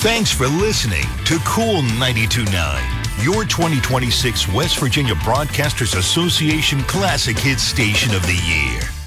Thanks for listening to Cool 92.9, your 2026 West Virginia Broadcasters Association Classic Hits Station of the Year.